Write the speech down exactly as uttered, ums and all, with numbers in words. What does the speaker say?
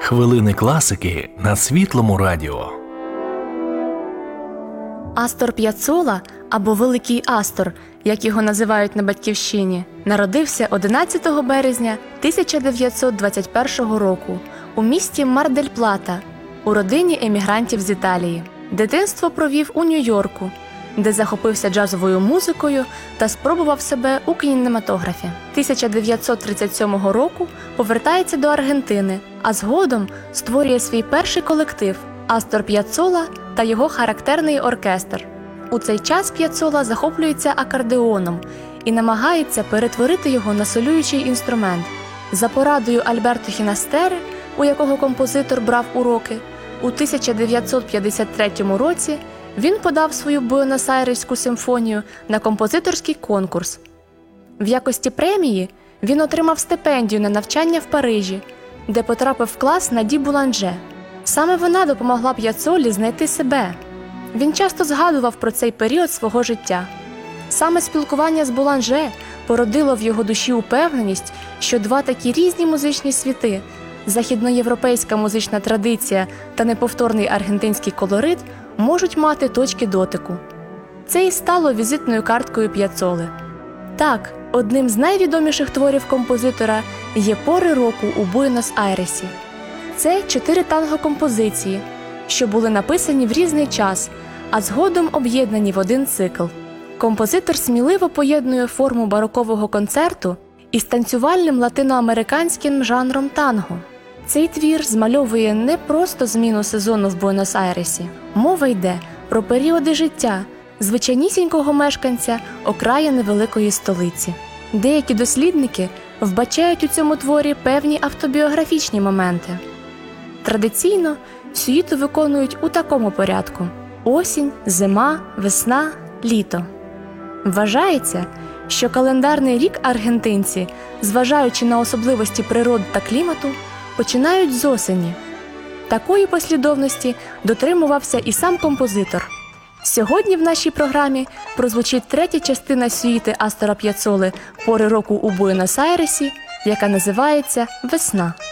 Хвилини класики на Світлому радіо. Астор П'яццола, або Великий Астор, як його називають на Батьківщині, народився одинадцятого березня тисяча дев'ятсот двадцять першого року у місті Мар-дель-Плата у родині емігрантів з Італії. Дитинство провів у Нью-Йорку, де захопився джазовою музикою та спробував себе у кінематографі. тисяча дев'ятсот тридцять сьомого року повертається до Аргентини, а згодом створює свій перший колектив Астор П'яццола та його характерний оркестр. У цей час П'яццола захоплюється акордеоном і намагається перетворити його на солюючий інструмент. За порадою Альберто Хінастери, у якого композитор брав уроки, у тисяча дев'ятсот п'ятдесят третьому році він подав свою Буенос-Айреську симфонію на композиторський конкурс. В якості премії він отримав стипендію на навчання в Парижі, де потрапив в клас Наді Буланже. Саме вона допомогла П'яццолі знайти себе. Він часто згадував про цей період свого життя. Саме спілкування з Буланже породило в його душі упевненість, що два такі різні музичні світи – західноєвропейська музична традиція та неповторний аргентинський колорит – можуть мати точки дотику. Це і стало візитною карткою П'яццоли. Так, одним з найвідоміших творів композитора є «Пори року у Буенос-Айресі». Це чотири танго-композиції, що були написані в різний час, а згодом об'єднані в один цикл. Композитор сміливо поєднує форму барокового концерту із танцювальним латиноамериканським жанром танго. Цей твір змальовує не просто зміну сезону в Буенос-Айресі. Мова йде про періоди життя звичайнісінького мешканця окраїни великої столиці. Деякі дослідники вбачають у цьому творі певні автобіографічні моменти. Традиційно сюїту виконують у такому порядку: осінь, зима, весна, літо. Вважається, що календарний рік аргентинці, зважаючи на особливості природи та клімату, починають з осені. Такої послідовності дотримувався і сам композитор. Сьогодні в нашій програмі прозвучить третя частина сюїти Астора П'яццоли «Пори року у Буенос-Айресі», яка називається «Весна».